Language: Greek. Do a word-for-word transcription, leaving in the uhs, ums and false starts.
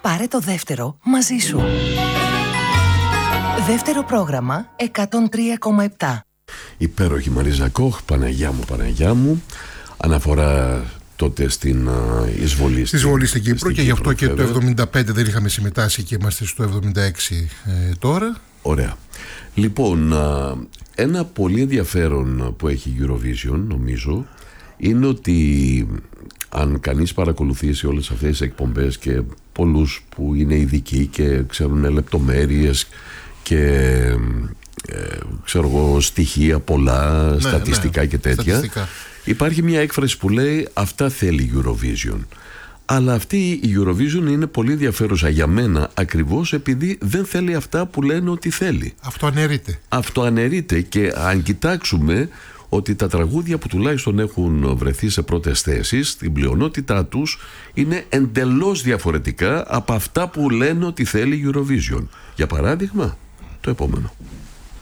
Πάρε το δεύτερο μαζί σου. Δεύτερο πρόγραμμα εκατόν τρία κόμμα επτά. Υπέροχη Μαρίζα Κοχ, Παναγιά μου, Παναγιά μου. Αναφορά τότε στην uh, εισβολή στην, εισβολή στην Κύπρο, στην και γι' αυτό Κύπρο, και το εβδομήντα πέντε δεν είχαμε συμμετάσχει και είμαστε στο εβδομήντα έξι ε, τώρα. Ωραία. Λοιπόν, uh, ένα πολύ ενδιαφέρον που έχει η Eurovision, νομίζω, είναι ότι αν κανείς παρακολουθήσει όλες αυτές τις εκπομπές και πολλούς που είναι ειδικοί και ξέρουν λεπτομέρειες και ε, ξέρω εγώ στοιχεία πολλά, ναι, στατιστικά ναι, και τέτοια, στατιστικά. Υπάρχει μια έκφραση που λέει αυτά θέλει η Eurovision. Αλλά αυτή η Eurovision είναι πολύ ενδιαφέρουσα για μένα ακριβώς επειδή δεν θέλει αυτά που λένε ότι θέλει. Αυτοαναιρείται. Αυτοαναιρείται και αν κοιτάξουμε ότι τα τραγούδια που τουλάχιστον έχουν βρεθεί σε πρώτες θέσεις, την πλειονότητά τους είναι εντελώς διαφορετικά από αυτά που λένε ότι θέλει η Eurovision. Για παράδειγμα, το επόμενο.